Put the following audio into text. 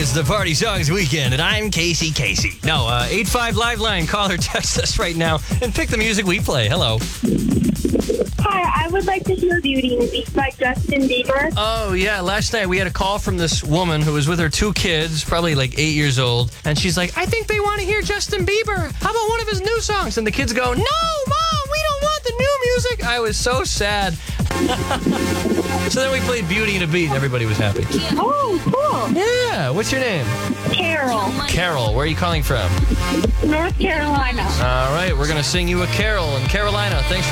It's the Party Songs Weekend, and I'm Casey. No, 85 Live Line. Call or text us right now and pick the music we play. Hello. Hi, I would like to hear Beauty and the Beast by Justin Bieber. Oh, yeah. Last night we had a call from this woman who was with her 2 kids, probably like 8 years old. And she's like, I think they want to hear Justin Bieber. How about one of his new songs? And the kids go, no, Mom, we don't want the new music. I was so sad. So then we played Beauty and a Beat, and everybody was happy. Oh, cool. Yeah. What's your name? Carol, Carol. Where are you calling from? North Carolina. All right. We're going to sing you a carol in Carolina. Thanks for